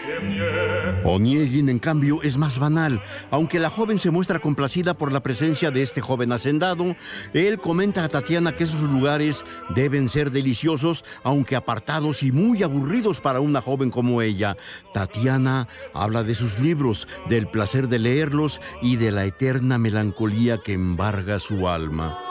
Onegin, en cambio, es más banal. Aunque la joven se muestra complacida por la presencia de este joven hacendado, él comenta a Tatiana que esos lugares deben ser deliciosos, aunque apartados y muy aburridos para una joven como ella. Tatiana habla de sus libros, del placer de leerlos y de la eterna melancolía que embarga su alma.